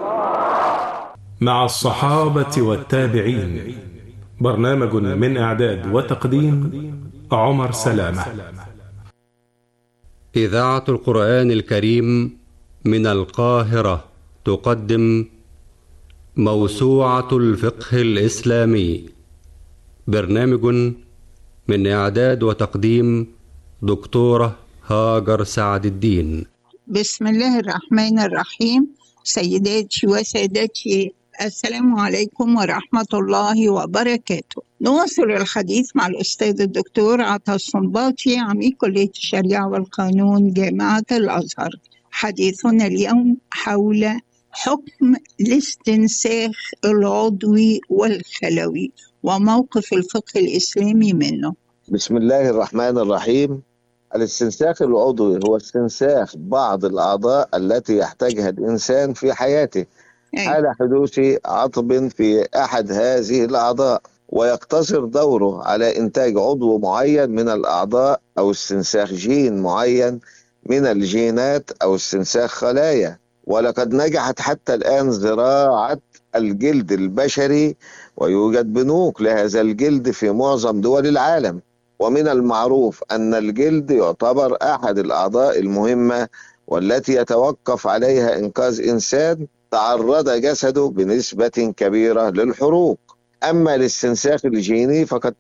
مع الصحابة والتابعين. برنامج من إعداد وتقديم عمر سلامة. إذاعة القرآن الكريم من القاهرة تقدم موسوعة الفقه الإسلامي. برنامج من إعداد وتقديم دكتورة هاجر سعد الدين. بسم الله الرحمن الرحيم. سيداتي وسادتي، السلام عليكم ورحمة الله وبركاته. نواصل الحديث مع الأستاذ الدكتور عطا الصنباطي، عميد كلية الشريعة والقانون جامعة الأزهر. حديثنا اليوم حول حكم الاستنساخ العضوي والخلوي وموقف الفقه الإسلامي منه. بسم الله الرحمن الرحيم. الاستنساخ العضوي هو استنساخ بعض الأعضاء التي يحتاجها الإنسان في حياته حال حدوث عطب في أحد هذه الأعضاء، ويقتصر دوره على إنتاج عضو معين من الأعضاء أو استنساخ جين معين من الجينات أو استنساخ خلايا. ولقد نجحت حتى الآن زراعة الجلد البشري، ويوجد بنوك لهذا الجلد في معظم دول العالم. ومن المعروف أن الجلد يعتبر أحد الأعضاء المهمة والتي يتوقف عليها إنقاذ إنسان تعرض جسده بنسبة كبيرة للحروق. أما الاستنساخ الجيني فقد